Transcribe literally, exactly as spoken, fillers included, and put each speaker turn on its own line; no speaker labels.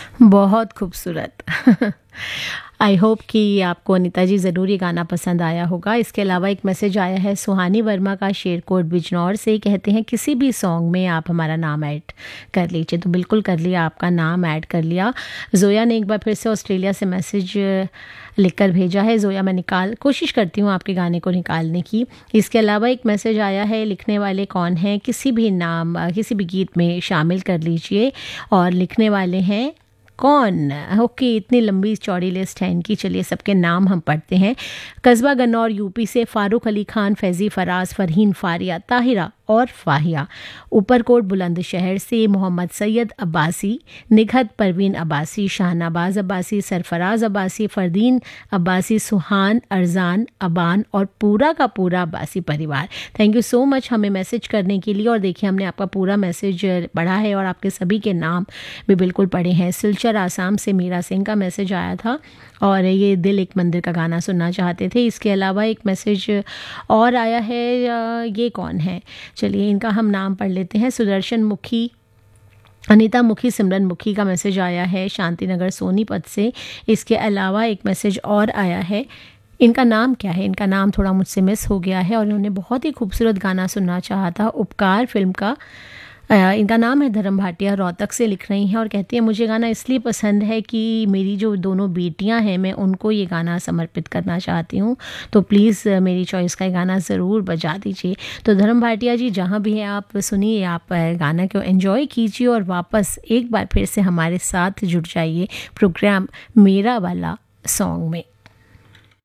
बहुत खूबसूरत। I hope कि आपको अनीता जी ज़रूर ये गाना पसंद आया होगा। इसके अलावा एक मैसेज आया है सुहानी वर्मा का शेरकोट बिजनौर से, कहते हैं किसी भी सॉन्ग में आप हमारा नाम ऐड कर लीजिए। तो बिल्कुल कर लिया, आपका नाम ऐड कर लिया। ज़ोया ने एक बार फिर से ऑस्ट्रेलिया से मैसेज लिखकर भेजा है। ज़ोया, मैं निकाल कोशिश करती हूँ आपके गाने को निकालने की। इसके अलावा एक मैसेज आया है, लिखने वाले कौन हैं, किसी भी नाम किसी भी गीत में शामिल कर लीजिए, और लिखने वाले हैं कौन। ओके, इतनी लंबी चौड़ी लिस्ट है इनकी। चलिए सबके नाम हम पढ़ते हैं। कस्बा गन्नौर यूपी से फारूक अली खान, फैज़ी फराज, फरहीन फारिया, ताहिरा और फाहिया। ऊपरकोट बुलंदशहर से मोहम्मद सैयद अब्बासी, निघत परवीन अब्बासी, शाहनवाज अब्बासी, सरफराज अब्बासी, फरदीन अब्बासी, सुहान, अरजान, अबान और पूरा का पूरा अब्बासी परिवार। थैंक यू सो मच हमें मैसेज करने के लिए। और देखिए हमने आपका पूरा मैसेज पढ़ा है और आपके सभी के नाम भी बिल्कुल पढ़े हैं। सिलचर आसाम से मीरा सिंह का मैसेज आया था और ये दिल एक मंदिर का गाना सुनना चाहते थे। इसके अलावा एक मैसेज और आया है, ये कौन है, चलिए इनका हम नाम पढ़ लेते हैं। सुदर्शन मुखी, अनीता मुखी, सिमरन मुखी का मैसेज आया है शांतिनगर सोनीपत से। इसके अलावा एक मैसेज और आया है, इनका नाम क्या है, इनका नाम थोड़ा मुझसे मिस हो गया है और इन्होंने बहुत ही खूबसूरत गाना सुनना चाहा था, उपकार फिल्म का। इनका नाम है धर्म भाटिया, रोहतक से लिख रही हैं और कहती हैं मुझे गाना इसलिए पसंद है कि मेरी जो दोनों बेटियां हैं मैं उनको ये गाना समर्पित करना चाहती हूँ, तो प्लीज़ मेरी चॉइस का ये गाना ज़रूर बजा दीजिए। तो धर्म भाटिया जी जहाँ भी हैं आप सुनिए, आप गाना को एंजॉय कीजिए और वापस एक बार फिर से हमारे साथ जुड़ जाइए प्रोग्राम मेरा वाला सॉन्ग में।